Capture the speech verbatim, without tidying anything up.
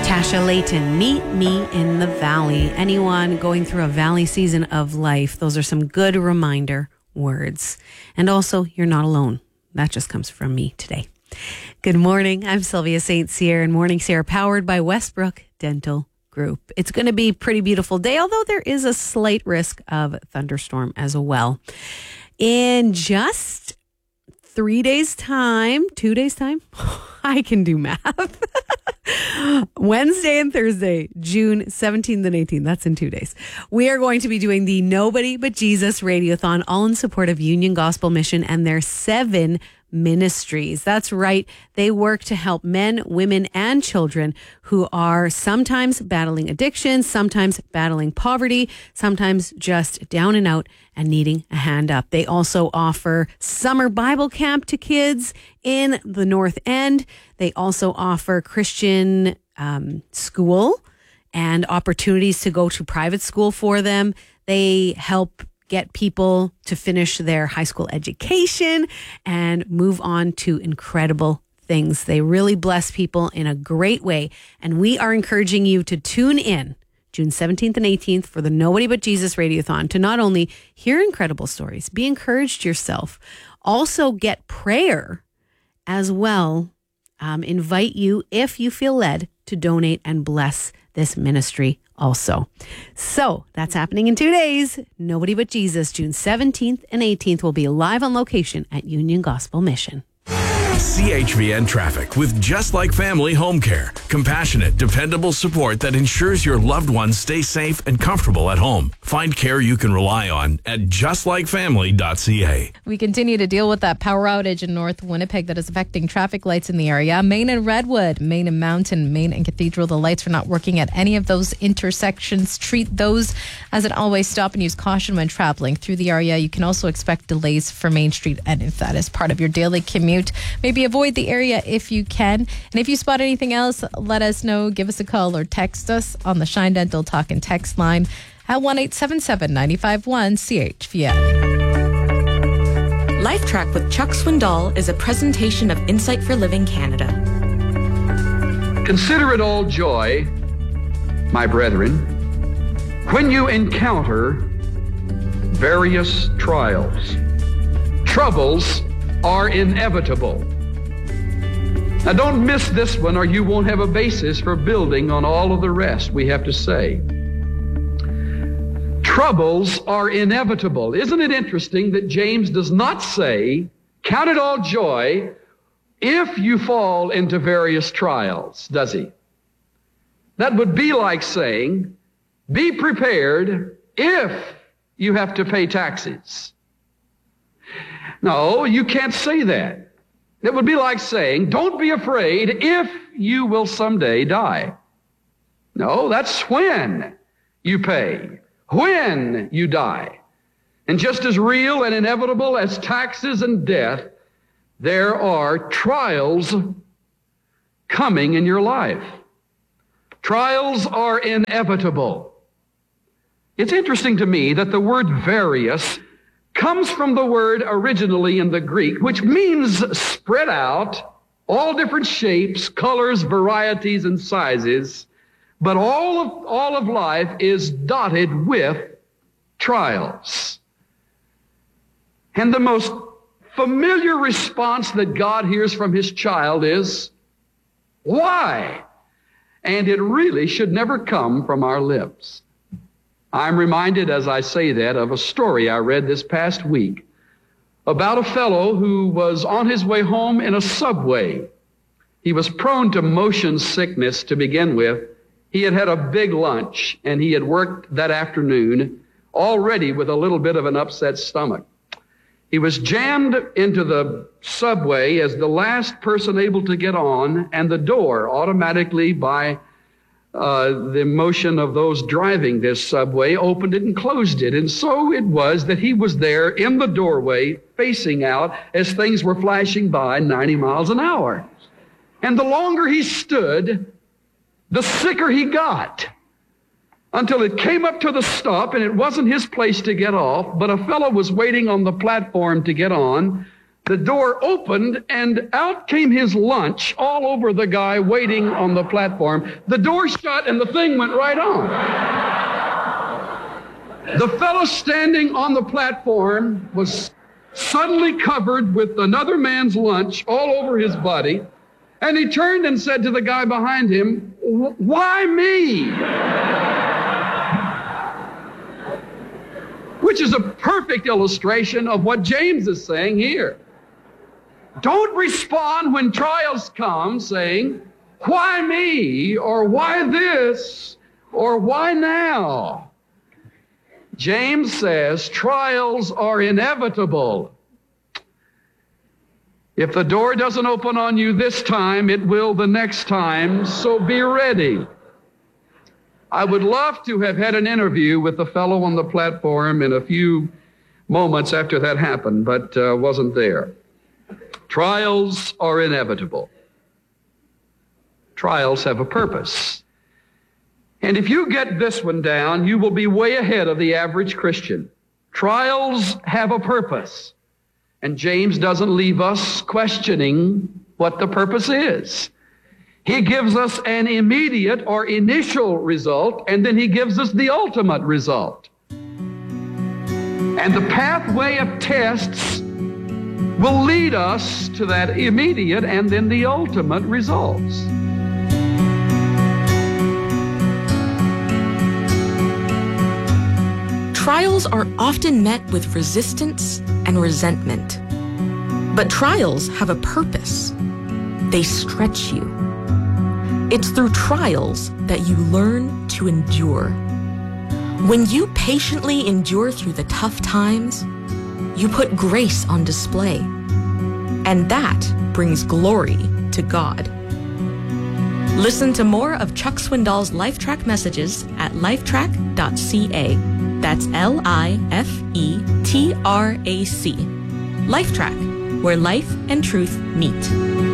Tasha Layton, Meet Me in the Valley. Anyone going through a valley season of life, those are some good reminder words. And also, you're not alone. That just comes from me today. Good morning. I'm Sylvia Saint Cyr, and Morning Cyr powered by Westbrook Dental Group. It's going to be a pretty beautiful day, although there is a slight risk of thunderstorm as well. In just three days' time, two days' time, I can do math. Wednesday and Thursday, June seventeenth and eighteenth. That's in two days. We are going to be doing the Nobody But Jesus Radiothon, all in support of Union Gospel Mission and their seven ministries. That's right. They work to help men, women, and children who are sometimes battling addiction, sometimes battling poverty, sometimes just down and out and needing a hand up. They also offer summer Bible camp to kids in the North End. They also offer Christian um, school and opportunities to go to private school for them. They help get people to finish their high school education and move on to incredible things. They really bless people in a great way. And we are encouraging you to tune in June seventeenth and eighteenth for the Nobody But Jesus Radiothon to not only hear incredible stories, be encouraged yourself, also get prayer as well. Um, invite you, if you feel led, to donate and bless this ministry also. So that's happening in two days. Nobody But Jesus, June seventeenth and eighteenth, will be live on location at Union Gospel Mission. C H V N Traffic with Just Like Family Home Care. Compassionate, dependable support that ensures your loved ones stay safe and comfortable at home. Find care you can rely on at just like family dot c a. We continue to deal with that power outage in North Winnipeg that is affecting traffic lights in the area. Main and Redwood, Main and Mountain, Main and Cathedral, the lights are not working at any of those intersections. Treat those as an always stop and use caution when traveling through the area. You can also expect delays for Main Street, and if that is part of your daily commute, maybe avoid the area if you can. And if you spot anything else, let us know. Give us a call or text us on the Shine Dental Talk and Text line at one eight seven seven, nine five one, C H V N. Life Track with Chuck Swindoll is a presentation of Insight for Living Canada. Consider it all joy, my brethren, when you encounter various trials. Troubles are inevitable. Now don't miss this one, or you won't have a basis for building on all of the rest we have to say. Troubles are inevitable. Isn't it interesting that James does not say, count it all joy if you fall into various trials, does he? That would be like saying, be prepared if you have to pay taxes. No, you can't say that. It would be like saying, don't be afraid if you will someday die. No, that's when you pay, when you die. And just as real and inevitable as taxes and death, there are trials coming in your life. Trials are inevitable. It's interesting to me that the word various comes from the word originally in the Greek, which means spread out, all different shapes, colors, varieties, and sizes. But all of, all of life is dotted with trials. And the most familiar response that God hears from his child is, why? And it really should never come from our lips. I'm reminded as I say that of a story I read this past week about a fellow who was on his way home in a subway. He was prone to motion sickness to begin with. He had had a big lunch, and he had worked that afternoon already with a little bit of an upset stomach. He was jammed into the subway as the last person able to get on, and the door automatically by Uh, the motion of those driving this subway opened it and closed it. And so it was that he was there in the doorway facing out as things were flashing by ninety miles an hour. And the longer he stood, the sicker he got, until it came up to the stop, and it wasn't his place to get off, but a fellow was waiting on the platform to get on. the door opened and out came his lunch all over the guy waiting on the platform. The door shut and the thing went right on. The fellow standing on the platform was suddenly covered with another man's lunch all over his body. And he turned and said to the guy behind him, "Why me?" Which is a perfect illustration of what James is saying here. Don't respond when trials come saying, "Why me?" or "Why this?" or "Why now?" James says trials are inevitable. If the door doesn't open on you this time, it will the next time, so be ready. I would love to have had an interview with the fellow on the platform in a few moments after that happened, but uh, wasn't there. Trials are inevitable. Trials have a purpose. And if you get this one down, you will be way ahead of the average Christian. Trials have a purpose. And James doesn't leave us questioning what the purpose is. He gives us an immediate or initial result, and then he gives us the ultimate result. And the pathway of tests will lead us to that immediate and then the ultimate results. Trials are often met with resistance and resentment. But trials have a purpose. They stretch you. It's through trials that you learn to endure. When you patiently endure through the tough times, you put grace on display. And that brings glory to God. Listen to more of Chuck Swindoll's LifeTrack messages at lifetrack dot c a. That's L I F E T R A C. LifeTrack, where life and truth meet.